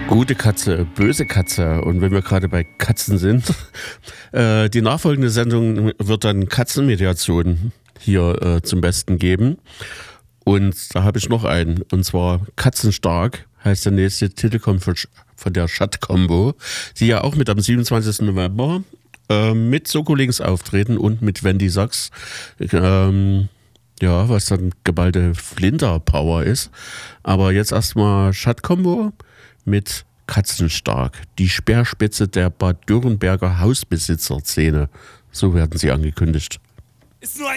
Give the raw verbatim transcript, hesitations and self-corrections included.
Gute Katze, böse Katze. Und wenn wir gerade bei Katzen sind, äh, die nachfolgende Sendung wird dann Katzenmediation hier äh, zum Besten geben. Und da habe ich noch einen, und zwar Katzenstark heißt der nächste Titel, kommt von, von der Chat-Combo, die ja auch mit am siebenundzwanzigsten November äh, mit Soko Links auftreten und mit Wendy Sachs, ähm, ja, was dann geballte Flinter-Power ist. Aber jetzt erstmal Chat-Combo mit Katzenstark, die Speerspitze der Bad Dürrenberger Hausbesitzer-Szene. So werden sie angekündigt. Ist nur ein